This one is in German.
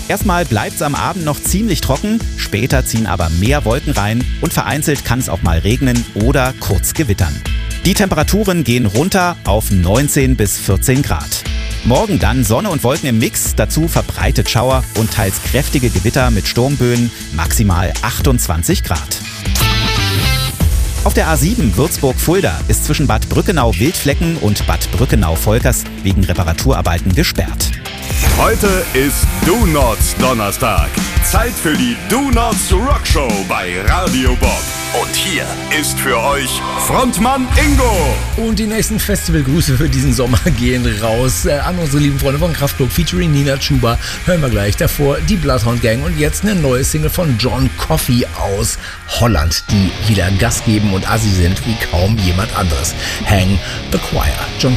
Erstmal bleibt es am Abend noch ziemlich trocken, später ziehen aber mehr Wolken rein und vereinzelt kann es auch mal regnen oder kurz gewittern. Die Temperaturen gehen runter auf 19 bis 14 Grad. Morgen dann Sonne und Wolken im Mix, dazu verbreitet Schauer und teils kräftige Gewitter mit Sturmböen, maximal 28 Grad. Auf der A7 Würzburg-Fulda ist zwischen Bad Brückenau-Wildflecken und Bad Brückenau-Volkers wegen Reparaturarbeiten gesperrt. Heute ist Do-Nots Donnerstag. Zeit für die Do-Nots Rockshow bei Radio Bob. Und hier ist für euch Frontmann Ingo. Und die nächsten Festivalgrüße für diesen Sommer gehen raus an unsere lieben Freunde von Kraftklub featuring Nina Chuba. Hören wir gleich davor die Bloodhound Gang und jetzt eine neue Single von John Coffey aus Holland, die wieder Gas geben und assi sind wie kaum jemand anderes. Hang the Choir. John